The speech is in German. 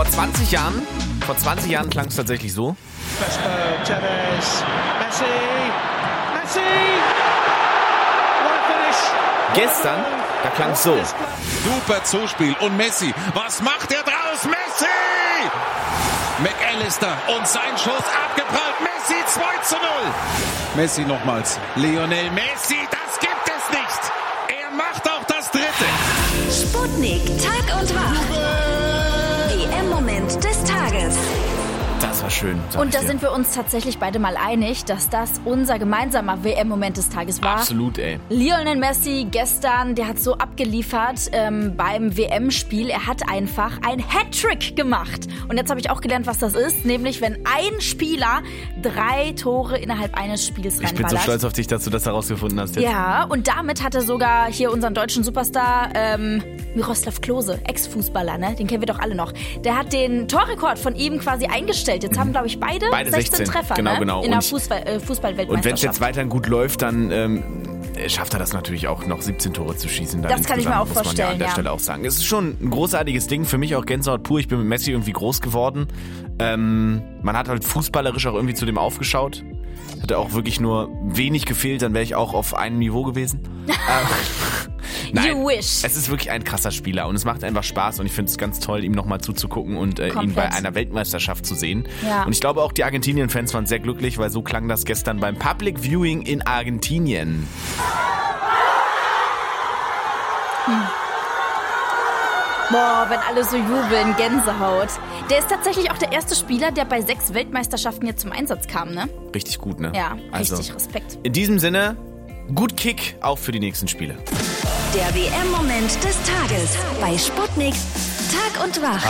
Vor 20 Jahren klang es tatsächlich so. Tevez, Messi, what a finish. Gestern, da klang es so. Super Zuspiel und Messi, was macht er draus? Messi! McAllister und sein Schuss abgeprallt. Messi 2:0. Messi nochmals. Lionel Messi, das gibt es nicht. Er macht auch das dritte. Sputnik, Tag und Wach. WM-Moment des Tages. Das war schön. Und da sind wir uns tatsächlich beide mal einig, dass das unser gemeinsamer WM-Moment des Tages war. Absolut, ey. Lionel Messi gestern, der hat so abgeliefert beim WM-Spiel. Er hat einfach ein Hattrick gemacht. Und jetzt habe ich auch gelernt, was das ist. Nämlich, wenn ein Spieler 3 Tore innerhalb eines Spiels reinballert. Ich bin so stolz auf dich, dass du das herausgefunden hast jetzt. Ja, und damit hat er sogar hier unseren deutschen Superstar Miroslav Klose, Ex-Fußballer, ne? Den kennen wir doch alle noch. Der hat den Torrekord von ihm quasi eingestellt. Jetzt haben, glaube ich, beide 16 Treffer, genau, ne? In der und Fußball-Weltmeisterschaft. Und wenn es jetzt weiterhin gut läuft, dann schafft er das natürlich auch noch 17 Tore zu schießen. Dann das kann ich mir auch muss man vorstellen, ja an der Stelle auch sagen. Es ist schon ein großartiges Ding. Für mich auch Gänsehaut pur. Ich bin mit Messi irgendwie groß geworden. Man hat halt fußballerisch auch irgendwie zu dem aufgeschaut. Hatte auch wirklich nur wenig gefehlt, dann wäre ich auch auf einem Niveau gewesen. Nein, you wish. Es ist wirklich ein krasser Spieler und es macht einfach Spaß und ich finde es ganz toll, ihm nochmal zuzugucken und ihn bei einer Weltmeisterschaft zu sehen. Ja. Und ich glaube auch die Argentinien-Fans waren sehr glücklich, weil so klang das gestern beim Public Viewing in Argentinien. Boah, wenn alle so jubeln, Gänsehaut. Der ist tatsächlich auch der erste Spieler, der bei 6 Weltmeisterschaften jetzt zum Einsatz kam, ne? Richtig gut, ne? Ja, also, richtig Respekt. In diesem Sinne, gut Kick auch für die nächsten Spiele. Der WM-Moment des Tages bei Sputnik, Tag und Wach.